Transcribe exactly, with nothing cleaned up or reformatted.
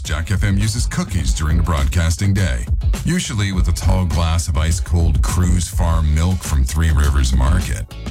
Jack F M uses cookies during the broadcasting day, usually with a tall glass of ice-cold Cruise Farm milk from Three Rivers Market.